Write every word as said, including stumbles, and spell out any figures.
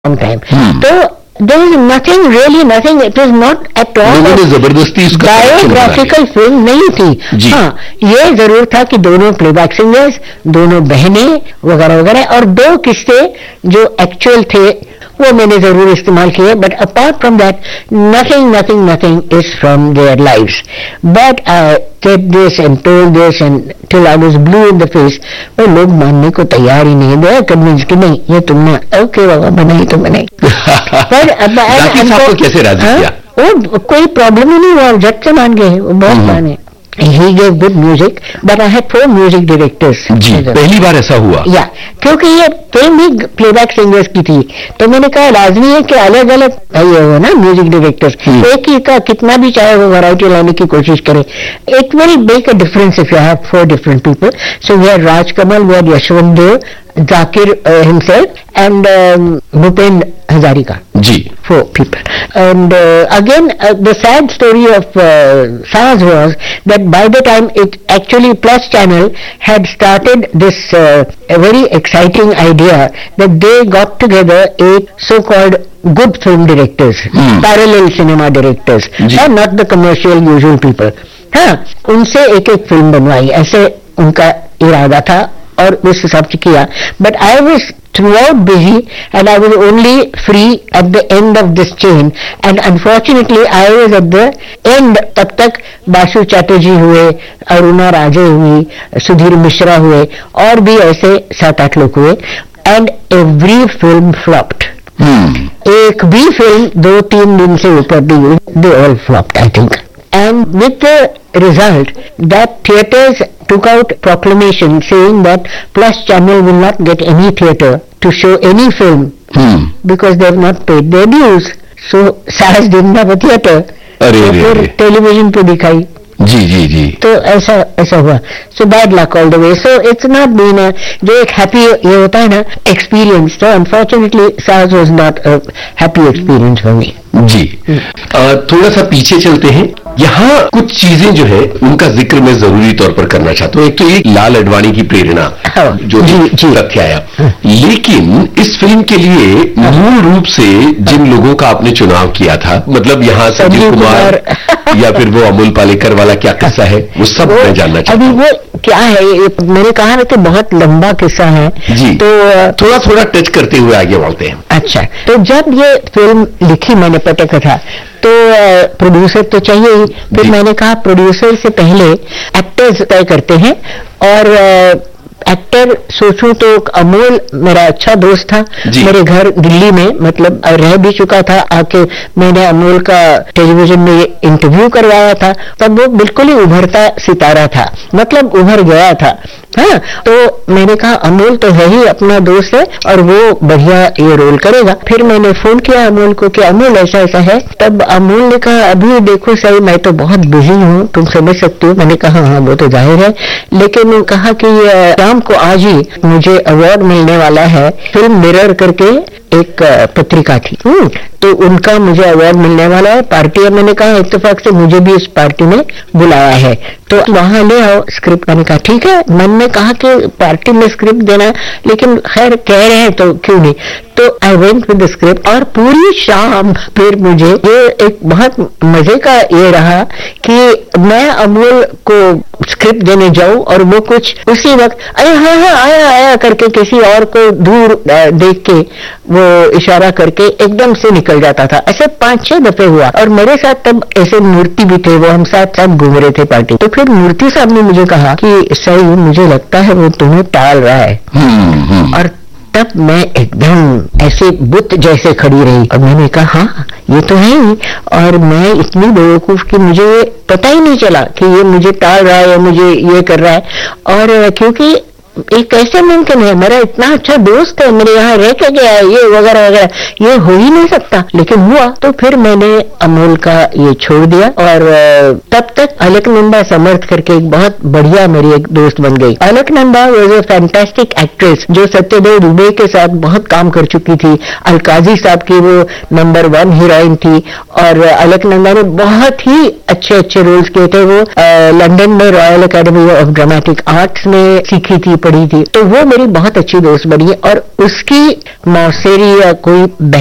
Long time. तो there is nothing really nothing it is not at all जबरदस्ती biographical film नहीं थी। हाँ, ये जरूर था कि दोनों प्लेबैक सिंगर्स, दोनों बहनें वगैरह वगैरह, और दो किस्से जो एक्चुअल थे वो मैंने जरूर इस्तेमाल किए, but apart from that nothing nothing nothing is from their lives. But I said this and told this and till I was blue in the face, वो लोग मानने को तैयार ही नहीं, they are convinced कि नहीं ये तुमने ओके बाबा बनाई तो बनाई। पर अब आपको कैसे राजी किया? वो कोई प्रॉब्लम ही नहीं हुआ, झट से मान गए, वो बहुत माने। He gave good music, but I had four music directors. जी, पहली बार ऐसा हुआ? या, क्योंकि ये फिल्म ही प्लेबैक सिंगर्स की थी, तो मैंने कहा लाजमी है कि अलग अलग ये हो ना म्यूजिक डायरेक्टर्स, एक ही का कितना भी चाहे वो वैरायटी लाने की कोशिश करे। It will make a difference if you have four different people. So we had Raj Kamal, we had Yashwant Dev, Zakir uh, himself, and um, Bhupen Hazarika. Ji. Four people. And uh, again, uh, the sad story of uh, Saaz was that by the time it actually Plus Channel had started this uh, a very exciting idea that they got together eight so-called good film directors, hmm. parallel cinema directors, and not the commercial usual people. हाँ, उनसे एक एक film बनवाई, ऐसे उनका इरादा था और उस हिसाब से किया। But I was through out busy and I was only free at the end of this chain, and unfortunately I was at the end. तब तक बासु चैटर्जी हुए, अरुणा राजे हुई, सुधीर मिश्रा हुए, और भी ऐसे सात आठ लोग हुए, एंड एवरी फिल्म फ्लॉप्ड। एक भी फिल्म दो तीन दिन से ऊपर नहीं हुई, they all flopped I think. And with the result that theatres took out proclamation saying that Plus Channel will not get any theatre to show any film hmm. because they have not paid their dues. So Saaz didn't have a theatre. अरे तो फिर television पे दिखाई। जी जी जी। तो ऐसा ऐसा हुआ। So bad luck all the way. So it's not been a जो एक हैप्पी ये होता है ना एक्सपीरियंस, तो अनफॉर्चुनेटली साज was not a happy experience for me. जी, आ, थोड़ा सा पीछे चलते हैं। यहाँ कुछ चीजें जो है उनका जिक्र मैं जरूरी तौर पर करना चाहता हूँ। एक तो एक लाल अडवाणी की प्रेरणा जो तथ्य आया, लेकिन इस फिल्म के लिए मूल रूप से जिन लोगों का आपने चुनाव किया था, मतलब यहाँ संजीव कुमार या फिर वो अमोल पालेकर वाला क्या किस्सा है, वो सब मैं जानना चाहता हूँ। अभी वो क्या है, ये मैंने कहा ना कि बहुत लंबा किस्सा है जी, तो थोड़ा थोड़ा टच करते हुए आगे बढ़ते हैं। अच्छा, तो जब ये फिल्म लिखी मैंने पटकथा, तो प्रोड्यूसर तो चाहिए ही। फिर मैंने कहा प्रोड्यूसर से पहले एक्टर्स तय करते हैं, और एक्टर सोचूं तो अमोल मेरा अच्छा दोस्त था, मेरे घर दिल्ली में, मतलब रह भी चुका था आके। मैंने अमोल का टेलीविजन में इंटरव्यू करवाया था, तब वो बिल्कुल ही उभरता सितारा था, मतलब उभर गया था। हाँ, तो मैंने कहा अमोल तो है ही अपना दोस्त है और वो बढ़िया ये रोल करेगा। फिर मैंने फोन किया अमोल को कि अमोल ऐसा ऐसा है। तब अमोल ने कहा अभी देखो सही, मैं तो बहुत बिजी हूँ, तुम समझ सकती हो। मैंने कहा हाँ वो तो जाहिर है, लेकिन कहा कि शाम को आज ही मुझे अवार्ड मिलने वाला है। फिल्म मिरर करके एक पत्रिका थी, तो उनका मुझे अवार्ड मिलने वाला है। पार्टी है, मैंने कहा इत्तेफाक से मुझे भी इस पार्टी में बुलाया है, तो वहां ले आओ स्क्रिप्ट। मैंने कहा ठीक है। मन में कहा कि पार्टी में स्क्रिप्ट देना, लेकिन खैर कह रहे हैं तो क्यों नहीं। तो I went with the script, और पूरी शाम फिर मुझे ये एक बहुत मजे का ये रहा कि मैं अमोल को स्क्रिप्ट देने जाऊं और वो कुछ उसी वक्त अरे हाँ हाँ आया आया करके किसी और को दूर देख के वो इशारा करके एकदम से निकल जाता था। ऐसे पांच छह दफे हुआ, और मेरे साथ तब ऐसे मूर्ति भी थे, वो हम साथ साथ घूम रहे थे पार्टी। तो फिर मूर्ति साहब ने मुझे कहा कि सही मुझे लगता है वो तुम्हें टाल रहा है। और तब मैं एकदम ऐसे बुत जैसे खड़ी रही, और मैंने कहा हाँ ये तो है ही, और मैं इतनी बेवकूफ कि मुझे पता ही नहीं चला कि ये मुझे टाल रहा है या मुझे ये कर रहा है। और क्योंकि एक कैसे मुमकिन है, मेरा इतना अच्छा दोस्त है, मेरे यहाँ रह के गया है, ये वगैरह वगैरह, ये हो ही नहीं सकता, लेकिन हुआ। तो फिर मैंने अमोल का ये छोड़ दिया, और तब तक अलकनंदा समर्थ करके एक बहुत बढ़िया मेरी एक दोस्त बन गई। Alaknanda was a fantastic actress जो सत्यदेव दुबे के साथ बहुत काम कर चुकी थी। अलकाजी साहब की वो नंबर वन हीरोइन थी, और अलकनंदा ने बहुत ही अच्छे अच्छे रोल्स किए थे। वो लंदन में royal academy of dramatic arts में सीखी थी पढ़ी थी, तो वो मेरी बहुत अच्छी दोस्त बनी है और उसकी मौसेरी या कोई